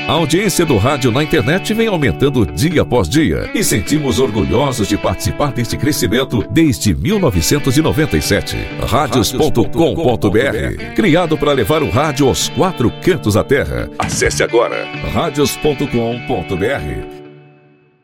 A audiência do rádio na internet vem aumentando dia após dia e sentimos orgulhosos de participar deste crescimento desde 1997. Radios.com.br, criado para levar o rádio aos 4 cantos da terra. Acesse agora radios.com.br.